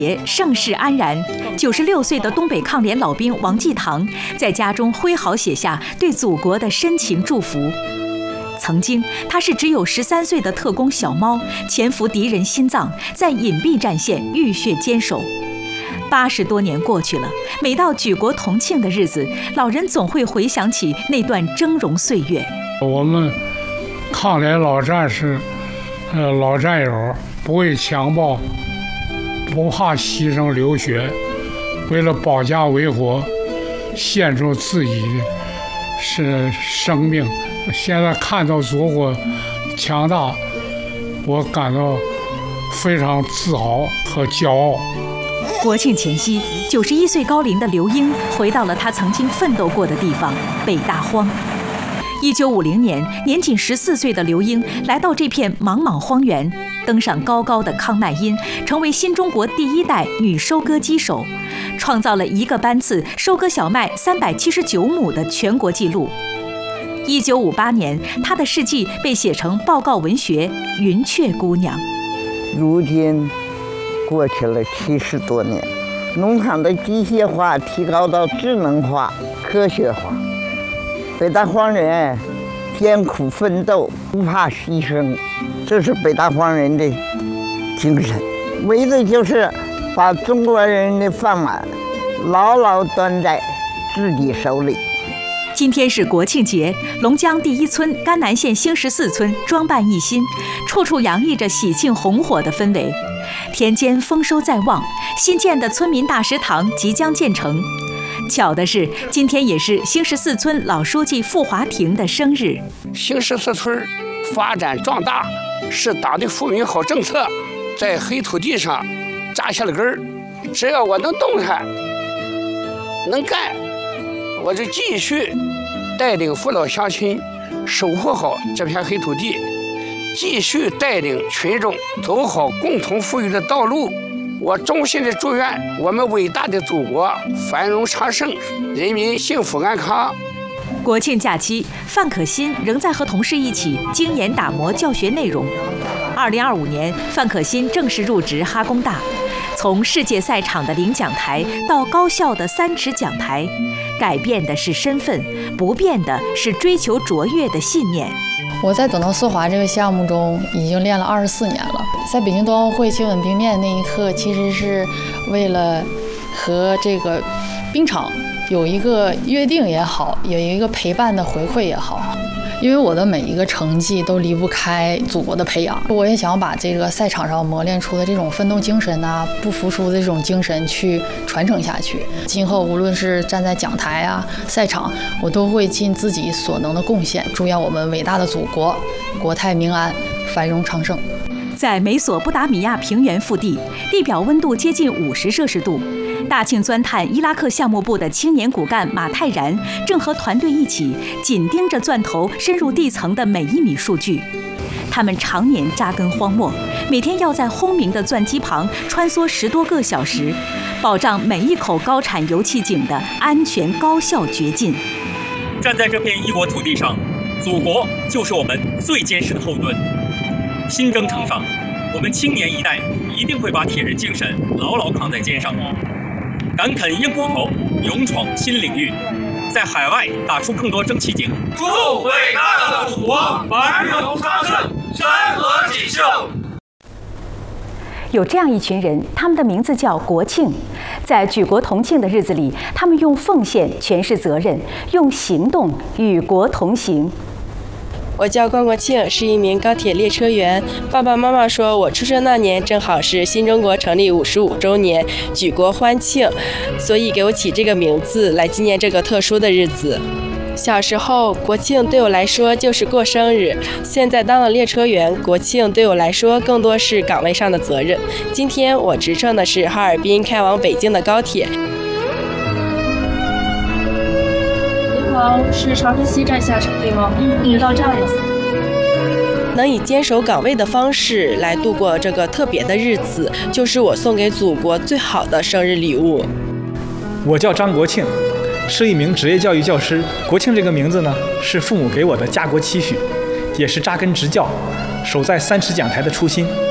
盛世安然。96岁的东北抗联老兵王继堂在家中挥毫写下对祖国的深情祝福。曾经，他是只有13岁的特工小猫，潜伏敌人心脏，在隐蔽战线浴血坚守。80多年过去了，每到举国同庆的日子，老人总会回想起那段峥嵘岁月。 我们抗联老战士，老战友，不畏强暴，不怕牺牲流血，为了保家卫国，献出自己是生命。现在看到祖国强大，我感到非常自豪和骄傲。 国庆前夕，91岁高龄的刘英回到了他曾经奋斗过的地方北大荒。1950年，年仅14岁的刘英来到这片茫茫荒原，登上高高的康乃馨，成为新中国第1代女收割机手，创造了一个班次收割小麦379亩的全国纪录。1958年，她的事迹被写成报告文学《云雀姑娘》。 如今过去了70多年，农场的机械化提高到智能化、科学化。北大荒人艰苦奋斗，不怕牺牲，这是北大荒人的精神，为的就是把中国人的饭碗牢牢端在自己手里。 今天是国庆节，龙江第1村甘南县兴14村装扮一新，处处洋溢着喜庆红火的氛围。田间丰收在望，新建的村民大食堂即将建成。巧的是，今天也是兴14村老书记傅华庭的生日。 兴14村发展壮大，是党的富民好政策在黑土地上扎下了根儿。只要我能动弹，能干，我就继续带领父老乡亲守护好这片黑土地，继续带领群众走好共同富裕的道路。我衷心的祝愿我们伟大的祖国繁荣昌盛，人民幸福安康。 国庆假期，范可新仍在和同事一起精研打磨教学内容。2025年，范可新正式入职哈工大，从世界赛场的领奖台到高校的3尺讲台，改变的是身份，不变的是追求卓越的信念。 我在等到丝滑这个项目中已经练了24年了。在北京冬奥会接吻冰面那一刻，其实是为了和这个冰场有一个约定也好，有一个陪伴的回馈也好。因为我的每一个成绩都离不开祖国的培养，我也想把这个赛场上磨练出的这种奋斗精神啊、不服输的这种精神去传承下去。今后无论是站在讲台啊、赛场，我都会尽自己所能的贡献，祝愿我们伟大的祖国国泰民安、繁荣昌盛。 在美索不达米亚平原腹地，地表温度接近50摄氏度。大庆钻探伊拉克项目部的青年骨干马泰然正和团队一起紧盯着钻头深入地层的每1米数据。他们常年扎根荒漠，每天要在轰鸣的钻机旁穿梭10多个小时，保障每一口高产油气井的安全高效掘进。 站在这片异国土地上，祖国就是我们最坚实的后盾。新征程上，我们青年一代一定会把铁人精神牢牢扛在肩上，敢啃硬骨头，勇闯新领域，在海外打出更多蒸汽井。 祝伟大的祖国繁荣昌盛，山河锦绣。 有这样一群人，他们的名字叫国庆。在举国同庆的日子里，他们用奉献诠释责任，用行动与国同行。 我叫关国庆，是一名高铁列车员。爸爸妈妈说我出生那年正好是新中国成立55周年，举国欢庆，所以给我起这个名字来纪念这个特殊的日子。小时候，国庆对我来说就是过生日。现在当了列车员，国庆对我来说更多是岗位上的责任。今天我执乘的是哈尔滨开往北京的高铁。 是长春西站下车对吗？你到站了。 能以坚守岗位的方式来度过这个特别的日子，就是我送给祖国最好的生日礼物。 我叫张国庆，是一名职业教育教师。国庆这个名字呢，是父母给我的家国期许，也是扎根执教、守在3尺讲台的初心。